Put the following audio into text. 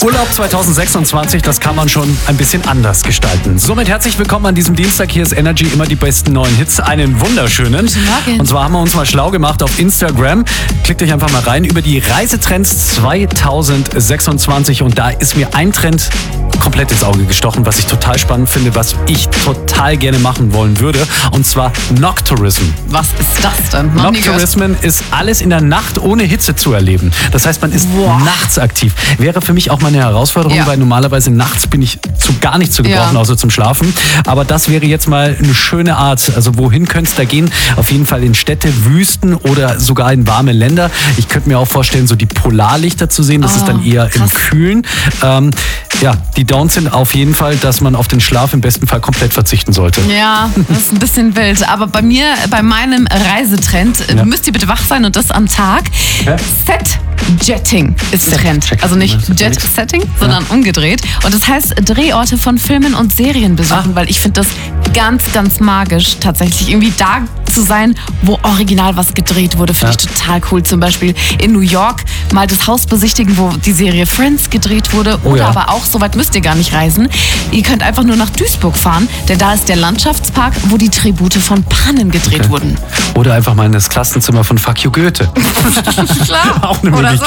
Urlaub 2026, das kann man schon ein bisschen anders gestalten. Somit herzlich willkommen an diesem Dienstag. Hier ist Energy, immer die besten neuen Hits. Einen wunderschönen. Guten Morgen. Und zwar haben wir uns mal schlau gemacht auf Instagram. Klickt euch einfach mal rein über die Reisetrends 2026. Und da ist mir ein Trend komplett ins Auge gestochen, was ich total spannend finde, was ich total gerne machen wollen würde. Und zwar Noctourism. Was ist das denn? Noch nie gehört. Noctourism ist alles in der Nacht ohne Hitze zu erleben. Das heißt, man ist nachts aktiv. Wäre für mich auch mal eine Herausforderung, weil normalerweise nachts bin ich zu gar nicht zu gebrauchen, außer zum Schlafen. Aber das wäre jetzt mal eine schöne Art. Also wohin könnte es da gehen? Auf jeden Fall in Städte, Wüsten oder sogar in warme Länder. Ich könnte mir auch vorstellen, so die Polarlichter zu sehen. Das ist dann eher im Kühlen. Die Downs sind auf jeden Fall, dass man auf den Schlaf im besten Fall komplett verzichten sollte. Ja, das ist ein bisschen wild. Aber bei meinem Reisetrend, müsst ihr bitte wach sein und das am Tag. Ja. Set-Jetting ist Trend. Also nicht Jet-Setting, sondern umgedreht. Und das heißt Drehorte von Filmen und Serien besuchen, weil ich finde das ganz, ganz magisch, tatsächlich irgendwie da zu sein, wo original was gedreht wurde, finde ich total cool. Zum Beispiel in New York mal das Haus besichtigen, wo die Serie Friends gedreht wurde. Oder aber auch, so weit müsst ihr gar nicht reisen. Ihr könnt einfach nur nach Duisburg fahren, denn da ist der Landschaftspark, wo die Tribute von Pannen gedreht wurden. Oder einfach mal in das Klassenzimmer von Fuck You Goethe. Klar. Auch eine Oder Möglichkeit.